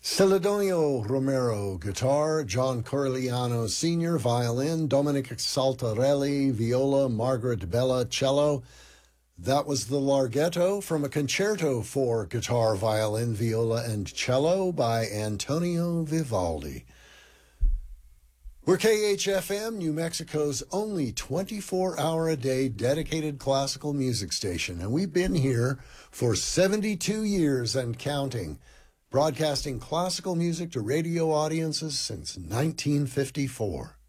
Celedonio Romero, guitar; John Corigliano Sr., violin; Dominic Saltarelli, viola; Margaret Bella, cello. That was the Larghetto from a concerto for guitar, violin, viola, and cello by Antonio Vivaldi. We're KHFM, New Mexico's only 24-hour-a-day dedicated classical music station, and we've been here for 72 years and counting, broadcasting classical music to radio audiences since 1954.